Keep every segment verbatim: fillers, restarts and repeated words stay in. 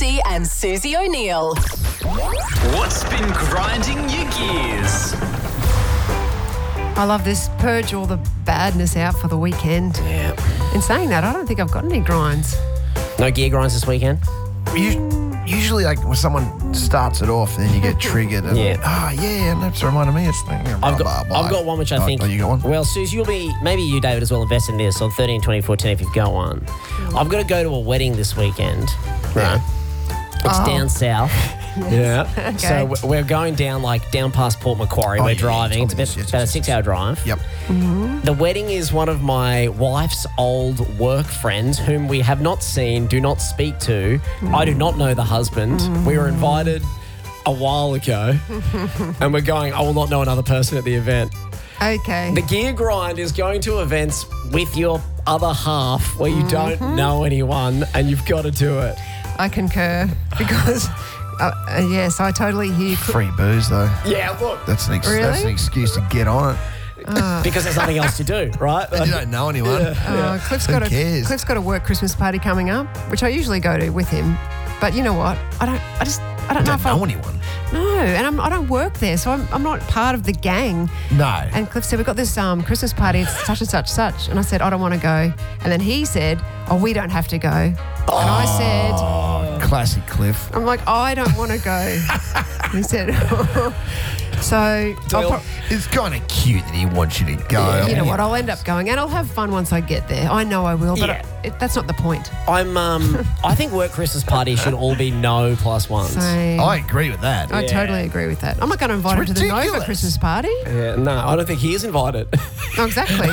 Lutzi and Susie O'Neill. What's been grinding your gears? I love this. Purge all the badness out for the weekend. Yeah. In saying that, I don't think I've got any grinds. No gear grinds this weekend? Usually, like when someone starts it off, then you get triggered. And, Yeah. Oh, yeah, and that's reminded me. It's blah, I've got, blah, blah. I've got one which I Oh, think. oh, you got one? Well, Suze, you'll be, maybe you, David, as well, invest in this on thirteen twenty fourteen if you've got one. I've got to go to a wedding this weekend. Right. It's Oh. down south. Yeah. Okay. So w- we're going down, like, down past Port Macquarie. Oh, we're yeah, driving. you It's told me about, this. Yes, about yes, a six-hour drive. Yep. The wedding is one of my wife's old work friends whom we have not seen, do not speak to. I do not know the husband. We were invited a while ago and we're going, I will not know another person at the event. Okay. The gear grind is going to events with your other half where you don't know anyone and you've got to do it. I concur because, uh, uh, yes, I totally hear you. Free booze, though. Yeah, look. That's an, ex- Really? that's an excuse to get on it. Because there's nothing else to do, right? And you don't know anyone. Uh, Cliff's Who got a cares? Cliff's got a work Christmas party coming up, which I usually go to with him. But you know what? I don't. I just. I don't You know don't if know I. anyone. No, and I'm, I don't work there, so I'm, I'm not part of the gang. No. And Cliff said, we've got this um, Christmas party, it's such and such, such. And I said, I don't want to go. And then he said, oh, we don't have to go. And I said, Classic Cliff. I'm like, I don't want to go. And he said, so I'll pro- It's kind of cute that he wants you to go. you know what, I'll end up going. And I'll have fun once I get there. I know I will, but Yeah. I, it, that's not the point. I'm, um, I think work Christmas parties should all be no plus ones. So I agree with that. I Yeah. totally agree with that. I'm not going to invite him It's to the Nova ridiculous. Christmas party. Yeah, no, I don't think he is invited. No, exactly.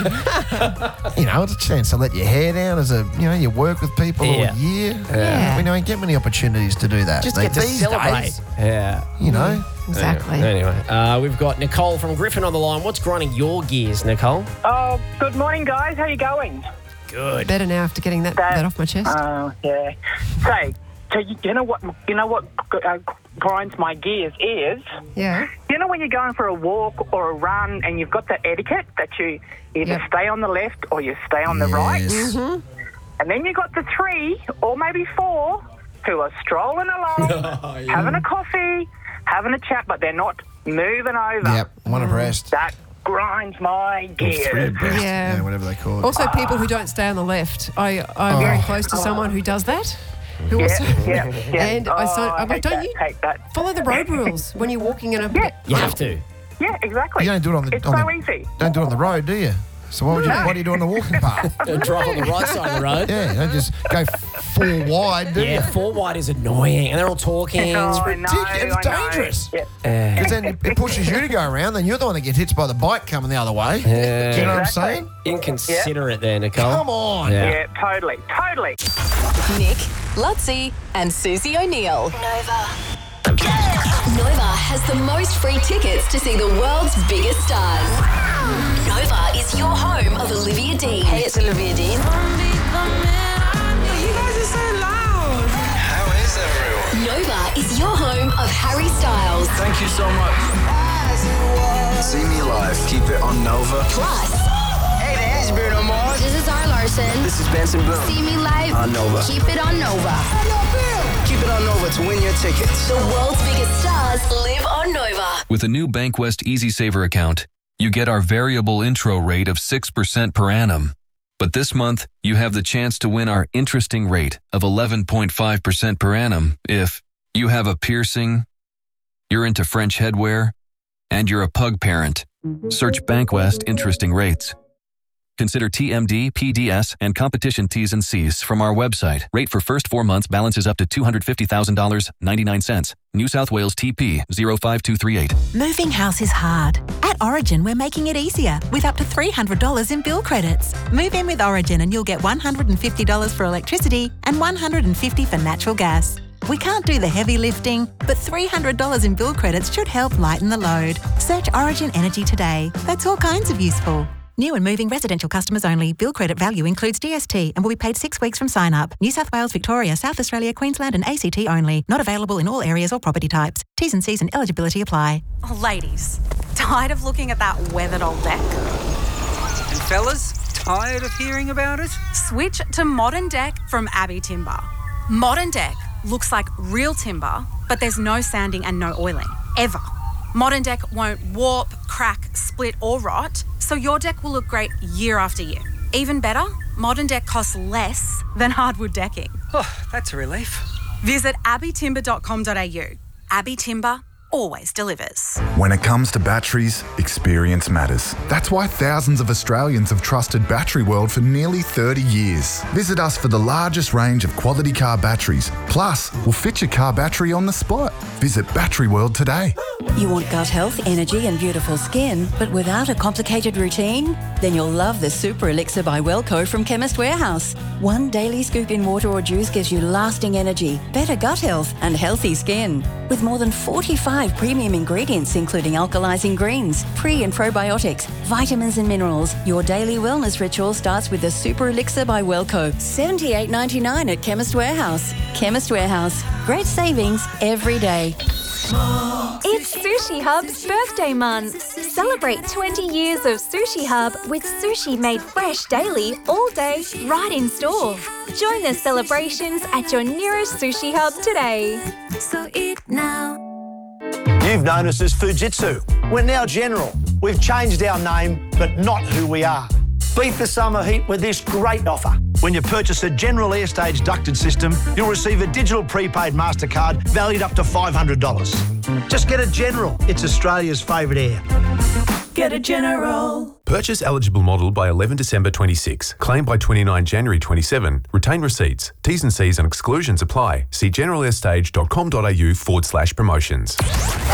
You know, it's a chance to let your hair down as a, you know, you work with people Yeah. all year. Yeah. We don't get many opportunities to do that. Just They- get to these celebrate. days, Yeah. you know. Exactly. Anyway, uh, we've got Nicole from Griffin on the line. What's grinding your gears, Nicole? Oh, good morning, guys. How you going? Good. Better now after getting that, that off my chest. Oh, yeah. So, so you, you know what? You know what uh, grinds my gears is. Yeah. You know when you're going for a walk or a run and you've got the etiquette that you either Yep. stay on the left or you stay on the right, Yes. and then you got the three or maybe four who are strolling along, having a coffee, having a chat, but they're not moving over. Yep. One abreast. That grinds my Or three gears. abreast. Yeah. Yeah, whatever they call it. Also, people who don't stay on the left. I, I'm very close to someone who does that. Who Yeah, also, yeah, yeah. And I, so, Oh, I'm like, hate don't that, you hate that. follow the road rules when you're walking in a... Yeah. You have to. Yeah, exactly. You don't do it on the. It's on so the- easy. Don't do it on the road, do you? So why would you? No. Why do you do it on the walking path? Don't drive on the right side of the road. Yeah, don't just go full wide, do Yeah, you? four wide is annoying, and they're all talking. Oh, It's I ri- know, ridiculous. It's I know. dangerous. Yeah. Because then it pushes you to go around, then you're the one that gets hit by the bike coming the other way. Do you know what I'm Exactly. saying? Inconsiderate there, Nicole. Come on. Yeah. Yeah, totally, totally. Nick, Lutzi and Susie O'Neill. Nova. Nova has the most free tickets to see the world's biggest stars. Nova is your home of Olivia Dean. Hey, it's Olivia Dean. You guys are so loud. How is everyone? Nova is your home of Harry Styles. Thank you so much. See me live. Keep it on Nova. Plus, Hey, there's Bruno Mars. This is R. Larson. This is Benson Boone. See me live. On Nova. Keep it on Nova. Keep it on Nova to win your tickets. the world's biggest stars live on Nova. With a new BankWest Easy Saver account, you get our variable intro rate of six percent per annum. But this month, you have the chance to win our interesting rate of eleven point five percent per annum if you have a piercing, you're into French headwear, and you're a pug parent. Search BankWest Interesting Rates. Consider T M D, P D S, and competition T's and C's from our website. Rate for first four months balances up to two hundred fifty thousand dollars and ninety-nine cents. New South Wales T P zero five two three eight. Moving house is hard. At Origin, we're making it easier with up to three hundred dollars in bill credits. Move in with Origin and you'll get one hundred fifty dollars for electricity and one hundred fifty dollars for natural gas. We can't do the heavy lifting, but three hundred dollars in bill credits should help lighten the load. Search Origin Energy today. That's all kinds of useful. New and moving residential customers only. Bill credit value includes D S T and will be paid six weeks from sign up. New South Wales, Victoria, South Australia, Queensland and A C T only. Not available in all areas or property types. T's and C's and eligibility apply. Oh, ladies, tired of looking at that weathered old deck? And fellas, tired of hearing about it? Switch to Modern Deck from Abbey Timber. Modern Deck, looks like real timber, but there's no sanding and no oiling, ever. Modern deck won't warp, crack, split or rot, so your deck will look great year after year. Even better, modern deck costs less than hardwood decking. Oh, that's a relief. Visit abbey timber dot com dot a u. Abbey Timber always delivers. When it comes to batteries, experience matters. That's why thousands of Australians have trusted Battery World for nearly thirty years. Visit us for the largest range of quality car batteries. Plus, we'll fit your car battery on the spot. Visit Battery World today. You want gut health, energy and beautiful skin, but without a complicated routine? Then you'll love the Super Elixir by Wellco from Chemist Warehouse. One daily scoop in water or juice gives you lasting energy, better gut health and healthy skin. With more than forty-five premium ingredients including alkalizing greens, pre and probiotics, vitamins and minerals, your daily wellness ritual starts with the Super Elixir by Wellco. seventy-eight ninety-nine at Chemist Warehouse. Chemist Warehouse. Great savings every day. It's Sushi Hub's birthday month. Celebrate twenty years of Sushi Hub with sushi made fresh daily, all day, right in store. Join the celebrations at your nearest Sushi Hub today. So eat now. You've known us as Fujitsu. We're now General. We've changed our name, but not who we are. Beat the summer heat with this great offer. When you purchase a General Airstage ducted system, you'll receive a digital prepaid MasterCard valued up to five hundred dollars. Just get a General. It's Australia's favourite air. Get a General. Purchase eligible model by eleven December twenty-six. Claim by twenty-nine January twenty-seven. Retain receipts. T's and C's and exclusions apply. See generalairstage.com.au forward slash promotions.